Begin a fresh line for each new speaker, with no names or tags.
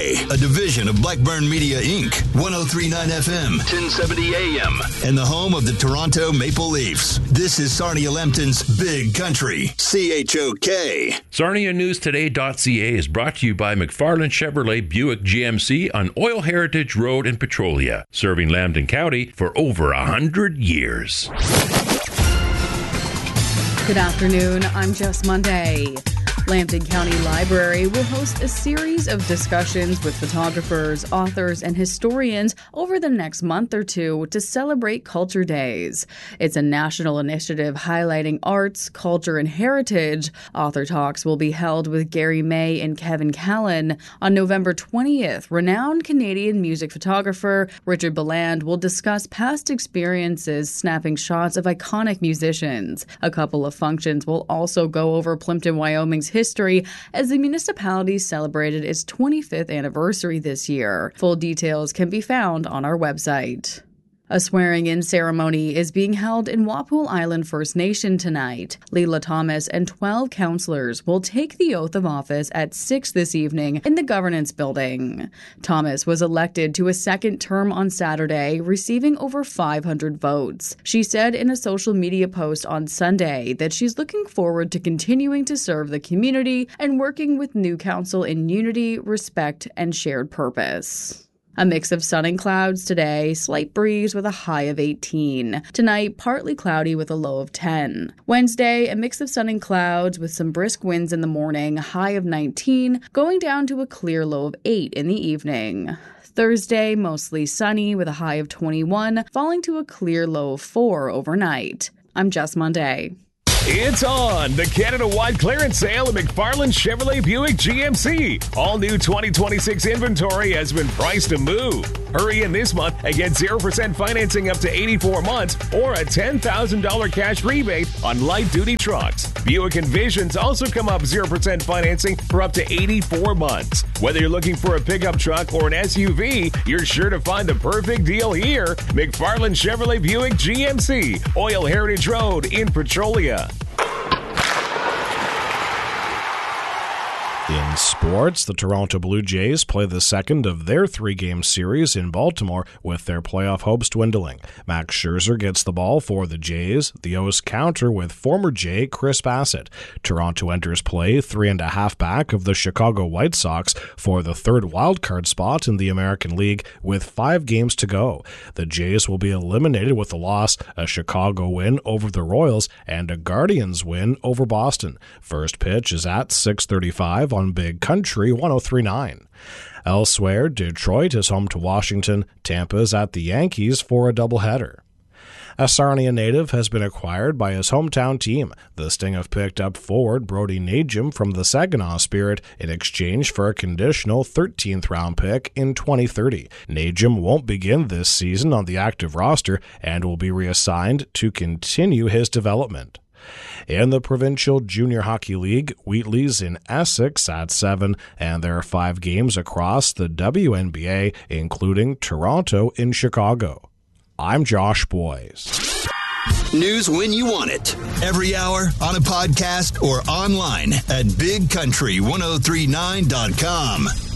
a division of Blackburn Media Inc., 103.9 FM, 1070 AM, and the home of the Toronto Maple Leafs. This is Sarnia Lambton's Big Country, CHOK.
SarniaNewsToday.ca is brought to you by McFarland Chevrolet Buick GMC on Oil Heritage Road in Petrolia, serving Lambton County for over 100 years.
Good afternoon, I'm Jess Monday. Lambton County Library will host a series of discussions with photographers, authors, and historians over the next month or two to celebrate Culture Days. It's a national initiative highlighting arts, culture, and heritage. Author talks will be held with Gary May and Kevin Callan. On November 20th, renowned Canadian music photographer Richard Belland will discuss past experiences snapping shots of iconic musicians. A couple of functions will also go over Plimpton, Wyoming's history as the municipality celebrated its 25th anniversary this year. Full details can be found on our website. A swearing-in ceremony is being held in Walpole Island First Nation tonight. Leila Thomas and 12 councillors will take the oath of office at 6 this evening in the Governance Building. Thomas was elected to a second term on Saturday, receiving over 500 votes. She said in a social media post on Sunday that she's looking forward to continuing to serve the community and working with new council in unity, respect, and shared purpose. A mix of sun and clouds today, slight breeze with a high of 18. Tonight, partly cloudy with a low of 10. Wednesday, a mix of sun and clouds with some brisk winds in the morning, high of 19, going down to a clear low of 8 in the evening. Thursday, mostly sunny with a high of 21, falling to a clear low of 4 overnight. I'm Jess Monday.
It's on! The Canada-wide clearance sale at McFarland Chevrolet Buick GMC. All new 2026 inventory has been priced to move. Hurry in this month and get 0% financing up to 84 months or a $10,000 cash rebate on light-duty trucks. Buick Envisions also come up 0% financing for up to 84 months. Whether you're looking for a pickup truck or an SUV, you're sure to find the perfect deal here. McFarland Chevrolet Buick GMC, Oil Heritage Road in Petrolia.
In sports, the Toronto Blue Jays play the second of their three-game series in Baltimore with their playoff hopes dwindling. Max Scherzer gets the ball for the Jays. The O's counter with former Jay Chris Bassett. Toronto enters play 3.5 back of the Chicago White Sox for the third wildcard spot in the American League with 5 games to go. The Jays will be eliminated with a loss, a Chicago win over the Royals, and a Guardians win over Boston. First pitch is at 6:35 on Big Country 103.9. Elsewhere, Detroit is home to Washington. Tampa's at the Yankees for a doubleheader. A Sarnia native has been acquired by his hometown team. The Sting have picked up forward Brody Najim from the Saginaw Spirit in exchange for a conditional 13th-round pick in 2030. Najim won't begin this season on the active roster and will be reassigned to continue his development. In the Provincial Junior Hockey League, Wheatley's in Essex at 7, and there are 5 games across the WNBA, including Toronto in Chicago. I'm Josh Boyes.
News when you want it. Every hour, on a podcast, or online at bigcountry1039.com.